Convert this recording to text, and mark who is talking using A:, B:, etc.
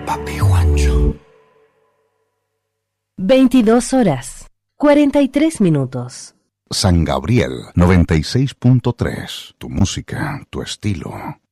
A: Papi Juancho.
B: 22 horas, 43 minutos.
C: San Gabriel 96.3. Tu música, tu estilo.